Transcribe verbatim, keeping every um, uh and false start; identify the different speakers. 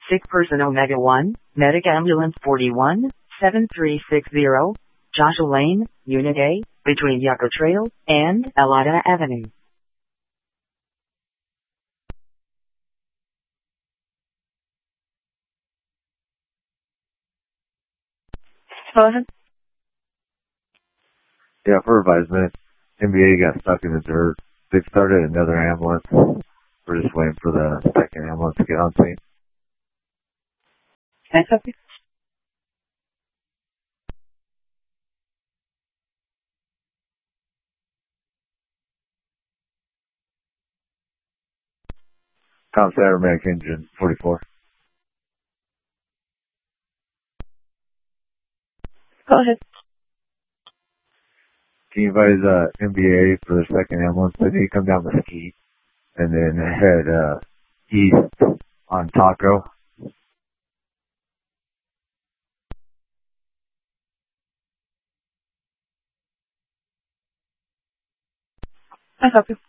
Speaker 1: Sick person Omega one, Medic Ambulance forty-one, seven three six zero, Joshua Lane, Unit A, between Yucca Trail and Elida Avenue. Go ahead.
Speaker 2: Yeah, for advisement, M B A got stuck in the dirt. They've started another ambulance. We're just waiting for the second ambulance to get on scene.
Speaker 1: Can I help you?
Speaker 2: Comp Americ Engine forty-four.
Speaker 1: Go ahead.
Speaker 2: Can you advise uh, M B A for the second ambulance? They need to come down Mesquite and then head uh, east on Taco.
Speaker 1: Can I help you?